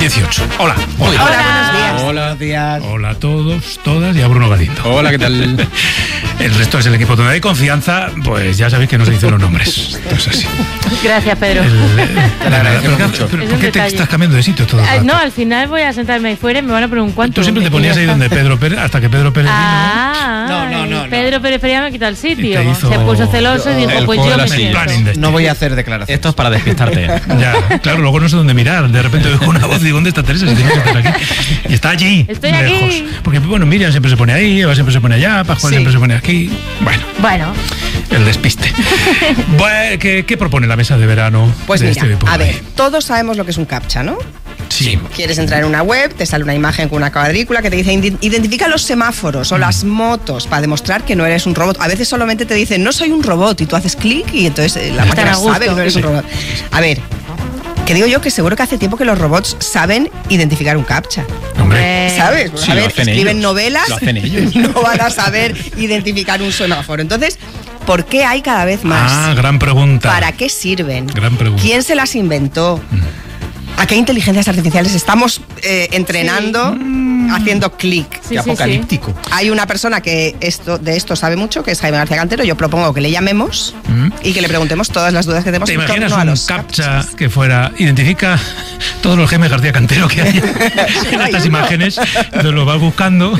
18. Hola. Hola, buenos días. Buenos días. Hola a todos, todas y a Bruno Galindo. Hola, ¿qué tal? El resto es el equipo donde hay confianza, pues ya sabéis que no se dicen los nombres. Entonces así. Gracias, Pedro. Te lo agradecemos mucho. ¿Por qué te estás cambiando de sitio todo el rato? No, al final voy a sentarme ahí fuera y me van a poner un cuanto. Tú siempre te ponías ahí donde Pedro Pérez, hasta que Pedro Pérez vino. No. Pedro Pérez Feria me quitó el sitio. hizo Se puso celoso y dijo, pues yo me quedo. No voy a hacer declaraciones. Esto es para despistarte. Ya, claro, luego no sé dónde mirar. De repente oigo una voz y digo, ¿dónde está Teresa? Si tenía que estar aquí. Y está allí. Estoy lejos. aquí. Porque, bueno, Miriam siempre se pone ahí, Eva siempre se pone allá, Pascual siempre se pone aquí. Bueno, el despiste. Bueno, ¿qué propone la mesa de verano? Pues de mira, este a ver, todos sabemos lo que es un CAPTCHA, ¿no? Sí. Quieres entrar en una web, te sale una imagen con una cuadrícula que te dice identifica los semáforos o las motos para demostrar que no eres un robot. A veces solamente te dicen no soy un robot y tú haces clic y entonces la máquina sabe que no eres un robot. A ver, que digo yo que seguro que hace tiempo que los robots saben identificar un CAPTCHA. Hombre. ¿Sabes? Sí, a ver, escriben ellos. novelas, Lo hacen ellos. no van a saber identificar un semáforo. Entonces, ¿por qué hay cada vez más? Ah, gran pregunta. ¿Para qué sirven? Gran pregunta. ¿Quién se las inventó? ¿A qué inteligencias artificiales estamos entrenando haciendo clic? Sí, Qué sí, apocalíptico. Hay una persona que de esto sabe mucho, que es Jaime García Cantero. Yo propongo que le llamemos y que le preguntemos todas las dudas que tenemos ¿Te en imaginas torno a un los CAPTCHA que fuera, identifica todos los Jaime García Cantero que hay en estas imágenes, entonces lo vas buscando?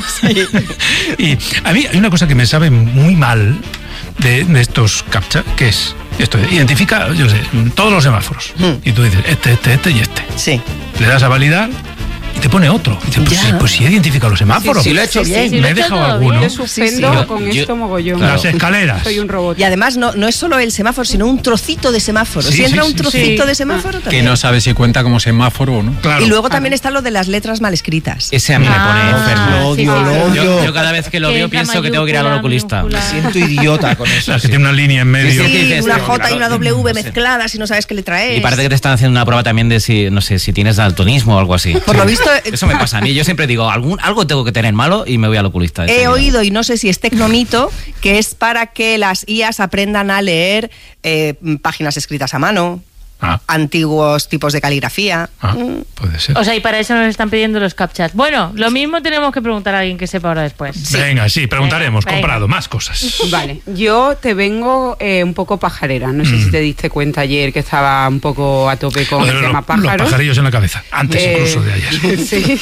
Y a mí hay una cosa que me sabe muy mal de estos CAPTCHA, que es esto, identifica, yo sé, todos los semáforos. Y tú dices, este y este. Sí. Le das a validar y te pone otro. Y dices, pues sí he identificado los semáforos. Sí, lo he hecho bien. sí, Me lo he he hecho dejado todo alguno. bien. Yo suspendo con esto mogollón. Las escaleras. Soy un robot. Y además no es solo el semáforo, sino un trocito de semáforo. Sí, si entra sí, un sí, trocito sí. de semáforo Que también. no sabe si cuenta como semáforo o no. Claro. Y luego también está lo de las letras mal escritas. Ese a mí me pone enfermo. sí, sí. Yo cada vez que lo veo pienso que tengo que ir al oculista. mayúscula. Siento idiota con eso. Las que tiene una línea en medio. Sí, Sí, sí, una sí, J y claro. una W mezcladas y no sabes qué letra es. Y parece que te están haciendo una prueba también de si, no sé, si tienes daltonismo o algo así. Por lo visto, Eso me pasa a mí. Yo siempre digo, algo tengo que tener malo y me voy al oculista. he oído, y no sé si es tecnomito, que es para que las IAs aprendan a leer páginas escritas a mano, antiguos tipos de caligrafía. Puede ser. O sea, y para eso nos están pidiendo los CAPTCHAs. Bueno, lo mismo tenemos que preguntar a alguien que sepa ahora después. Venga, sí, preguntaremos, Venga. comprado, más cosas. Vale, yo te vengo un poco pajarera. No sé si te diste cuenta ayer que estaba un poco a tope con el tema Los pájaros. pajarillos en la cabeza, antes incluso de ayer. Sí.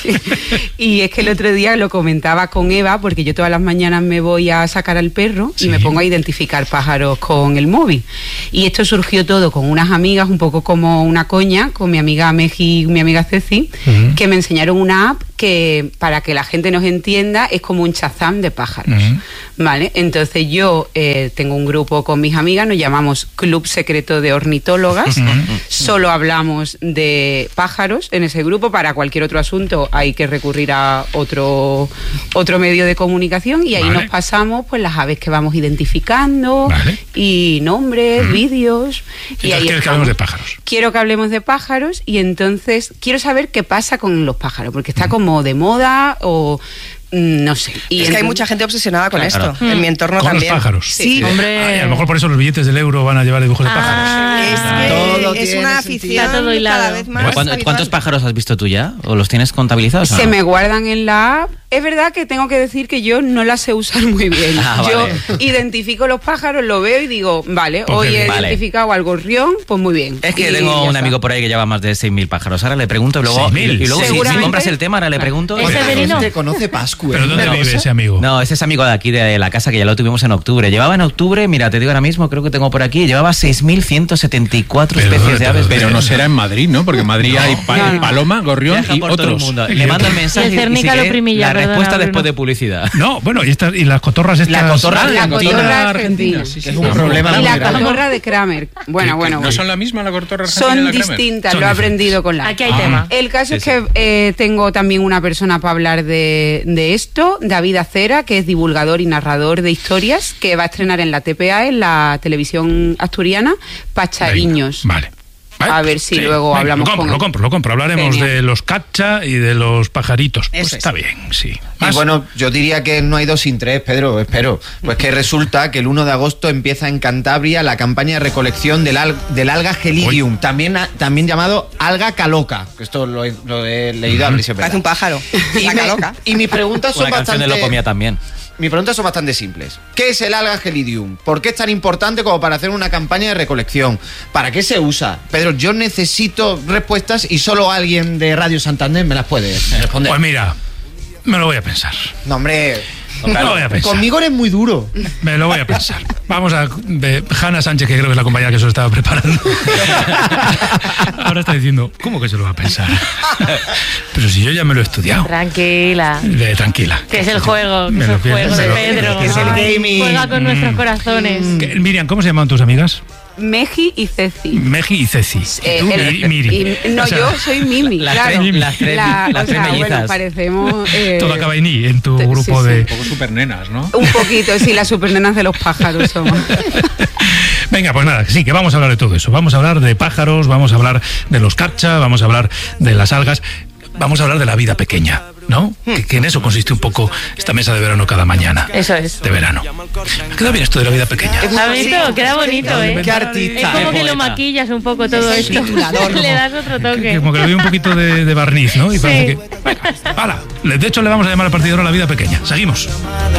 Y es que el otro día lo comentaba con Eva, porque yo todas las mañanas me voy a sacar al perro y Sí. me pongo a identificar pájaros con el móvil. Y esto surgió todo con unas amigas, un poco como una coña, con mi amiga Meji y mi amiga Ceci, que me enseñaron una app que, para que la gente nos entienda, es como un Shazam de pájaros. ¿Vale? Entonces yo tengo un grupo con mis amigas, nos llamamos Club Secreto de Ornitólogas. Solo hablamos de pájaros en ese grupo. Para cualquier otro asunto hay que recurrir a otro medio de comunicación, y ahí Vale. nos pasamos pues las aves que vamos identificando, Vale. y nombres, vídeos. Y Entonces, ahí ¿quieres que hablemos de pájaros? Quiero que hablemos de pájaros, y entonces quiero saber qué pasa con los pájaros, porque está como de moda o no sé. Y Es que hay mucha gente obsesionada con Claro. esto. En mi entorno Con también. los pájaros. Sí. Hombre. Ay, a lo mejor por eso los billetes del euro van a llevar dibujos de pájaros. Es Todo que es tiene una sentido. afición Está todo hilado. cada vez más habitual. ¿Cuántos pájaros has visto tú ya? ¿O los tienes contabilizados? o se no? me guardan en la app. Es verdad que tengo que decir que yo no la sé usar muy bien. Ah, Yo vale. identifico los pájaros, lo veo y digo, vale, Pues hoy qué he bien. Vale. identificado al gorrión, pues muy bien. Es que Y tengo ya un está. amigo por ahí que lleva más de 6.000 pájaros. Ahora le pregunto y luego, 6.000. y luego si Seguramente. compras el tema, ahora le pregunto. Ese veneno. Que conoce Pascu. ¿Pero dónde vive ese amigo? No, ese es amigo de aquí, de la casa, que ya lo tuvimos en octubre. Llevaba en octubre, mira, te digo ahora mismo, creo que tengo por aquí, llevaba 6.174 Pero, especies de aves. Pero no será en Madrid, ¿no? Porque en Madrid hay No. paloma, gorrión Viaja y por todo el otros. mundo. Le mando el mensaje El y Cernica si lo quiere, primilla, la perdona, respuesta Bruno. después de publicidad. No, bueno, y las cotorras estas. La cotorra de La Argentina. cotorra argentina. Sí, sí, es un problema Y muy la grave. cotorra de Kramer. Bueno. ¿No son la misma la cotorra argentina y Son la Kramer? distintas, Son lo he diferentes. aprendido con la Aquí hay app. tema. El caso Sí, es que tengo también una persona para hablar de esto, David Acera, que es divulgador y narrador de historias, que va a estrenar en la TPA, en la televisión asturiana, Pachariños. Venga, vale. A ver si luego hablamos Lo compro. Hablaremos Genial. de los captcha y de los pajaritos. Pues Eso está es. bien, sí. Y ¿Más? bueno, yo diría que no hay 2 sin 3, Pedro, espero. Pues que resulta que el 1 de agosto empieza en Cantabria la campaña de recolección del alga Gelidium, también llamado alga caloca, que esto lo he leído a ver si es verdad. Parece un pájaro. Y, La caloca. y mis preguntas son Una canción de bastante... Lo Comía también. Mis preguntas son bastante simples. ¿Qué es el alga Gelidium? ¿Por qué es tan importante como para hacer una campaña de recolección? ¿Para qué se usa? Pedro, yo necesito respuestas y solo alguien de Radio Santander me las puede responder. Pues mira, me lo voy a pensar. No, hombre, Me lo voy a pensar. conmigo eres muy duro. Me lo voy a pensar. Vamos a... Hanna Sánchez, que creo que es la compañera que se lo estaba preparando. Ahora está diciendo, ¿cómo que se lo va a pensar? Pero si yo ya me lo he estudiado. Tranquila. Tranquila. Que es el juego, que Me es lo el juego pienso, de me lo- Pedro. que es el Ay, gaming. Juega con nuestros corazones. Miriam, ¿cómo se llaman tus amigas? Meji y Ceci. Meji y Ceci. Eh, Tú, el- Miri. no, O sea, yo soy Mimi, Las claro. tres- las tres- las o tres sea, bueno, mellizas. parecemos... Todo acaba en I en tu Sí, grupo sí. de... Un poco supernenas, ¿no? Un poquito, sí, las supernenas de los pájaros somos. Venga, pues nada, sí, que vamos a hablar de todo eso. Vamos a hablar de pájaros, vamos a hablar de los captcha, vamos a hablar de las algas, vamos a hablar de la vida pequeña, ¿no? Que en eso consiste un poco esta mesa de verano cada mañana. Eso es. De verano. Me queda bien esto de la vida pequeña. ¿Has visto? Queda bonito, ¿eh? Qué artista. Es como Qué que lo poeta. maquillas un poco todo Es el esto. titulador, Le das otro toque. Como que le doy un poquito de barniz, ¿no? Y Sí. parece que... Venga, hala. De hecho, le vamos a llamar al partido ahora la vida pequeña. Seguimos.